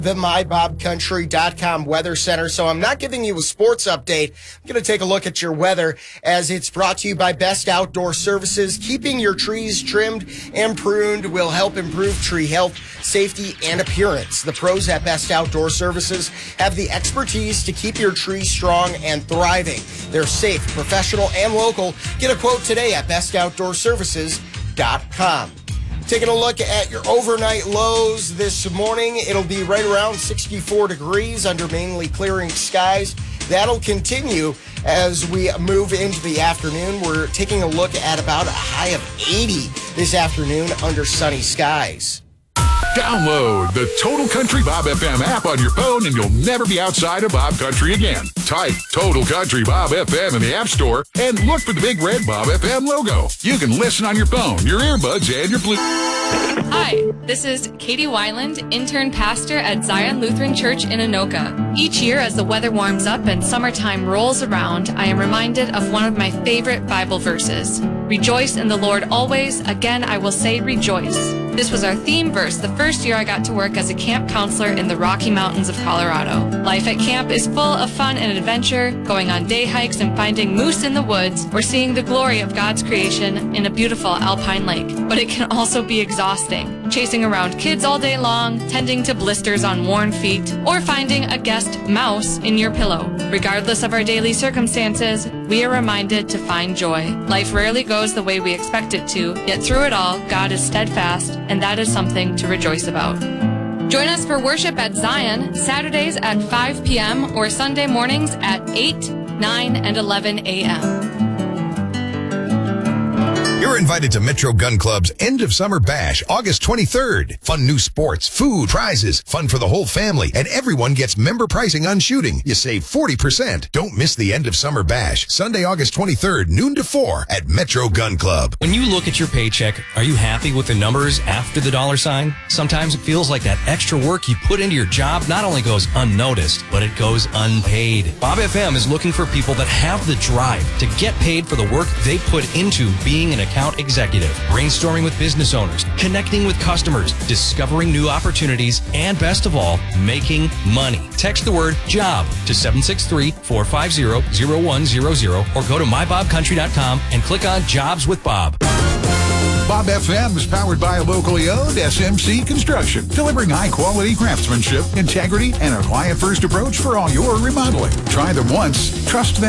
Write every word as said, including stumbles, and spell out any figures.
the my bob country dot com Weather Center. So I'm not giving you a sports update. I'm going to take a look at your weather as it's brought to you by Best Outdoor Services. Keeping your trees trimmed and pruned will help improve tree health, safety, and appearance. The pros at Best Outdoor Services have the expertise to keep your trees strong and thriving. They're safe, professional, and local. Get a quote today at best outdoor services dot com. Taking a look at your overnight lows this morning, it'll be right around sixty-four degrees under mainly clearing skies. That'll continue as we move into the afternoon. We're taking a look at about a high of eighty this afternoon under sunny skies. Download the Total Country Bob F M app on your phone and you'll never be outside of Bob Country again. Type Total Country Bob F M in the App Store and look for the big red Bob F M logo. You can listen on your phone, your earbuds, and your Bluetooth. Hi, this is Katie Weiland, intern pastor at Zion Lutheran Church in Anoka. Each year as the weather warms up and summertime rolls around, I am reminded of one of my favorite Bible verses. Rejoice in the Lord always. Again, I will say rejoice. This was our theme verse the first year I got to work as a camp counselor in the Rocky Mountains of Colorado. Life at camp is full of fun and adventure, going on day hikes and finding moose in the woods, or seeing the glory of God's creation in a beautiful alpine lake. But it can also be exhausting, chasing around kids all day long, tending to blisters on worn feet, or finding a guest mouse in your pillow. Regardless of our daily circumstances, we are reminded to find joy. Life rarely goes the way we expect it to, yet through it all, God is steadfast, and that is something to rejoice about. Join us for worship at Zion, Saturdays at five p.m. or Sunday mornings at eight, nine, and eleven a.m. You're invited to Metro Gun Club's End of Summer Bash, August twenty-third. Fun new sports, food, prizes, fun for the whole family, and everyone gets member pricing on shooting. You save forty percent. Don't miss the End of Summer Bash, Sunday, August twenty-third, noon to four at Metro Gun Club. When you look at your paycheck, are you happy with the numbers after the dollar sign? Sometimes it feels like that extra work you put into your job not only goes unnoticed, but it goes unpaid. Bob F M is looking for people that have the drive to get paid for the work they put into being an account executive, brainstorming with business owners, connecting with customers, discovering new opportunities, and best of all, making money. Text the word JOB to seven six three, four five zero, zero one zero zero or go to my bob country dot com and click on Jobs with Bob. Bob F M is powered by a locally owned S M C Construction, delivering high-quality craftsmanship, integrity, and a client-first approach for all your remodeling. Try them once, trust them.